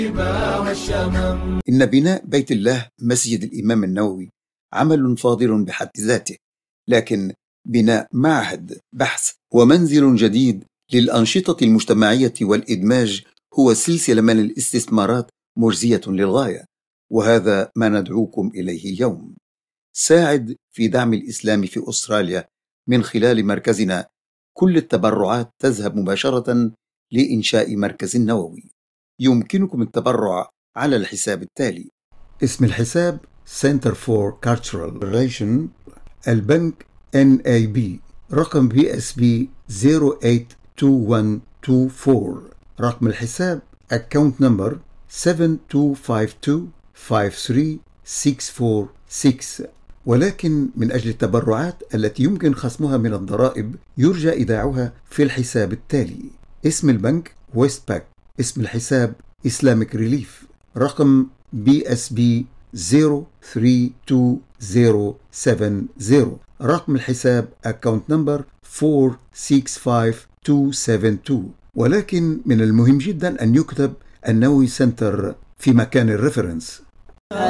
إن بناء بيت الله مسجد الإمام النووي عمل فاضل بحد ذاته، لكن بناء معهد بحث ومنزل جديد للأنشطة المجتمعية والإدماج هو سلسلة من الاستثمارات مجزية للغاية، وهذا ما ندعوكم إليه اليوم. ساعد في دعم الإسلام في أستراليا من خلال مركزنا. كل التبرعات تذهب مباشرة لإنشاء مركز نووي. يمكنكم التبرع على الحساب التالي. اسم الحساب Center for Cultural Relation، البنك NAB، رقم BSB 082124، رقم الحساب Account Number 7252536466. ولكن من أجل التبرعات التي يمكن خصمها من الضرائب يرجى إيداعها في الحساب التالي. اسم البنك ويستباك، اسم الحساب Islamic Relief، رقم BSB 0327070، رقم الحساب Account Number 465272. ولكن من المهم جدا أن يكتب النووي سنتر في مكان الريفرنس.